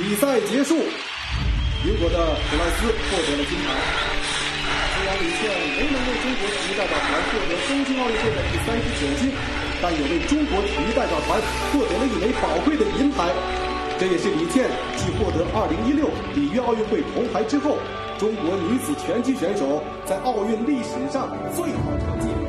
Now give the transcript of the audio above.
比赛结束，英国的普莱斯获得了金牌。虽然李倩没能为中国体育代表团获得东京奥运会的第39金，但也为中国体育代表团获得了一枚宝贵的银牌。这也是李倩继获得2016里约奥运会铜牌之后，中国女子拳击选手在奥运历史上最好成绩。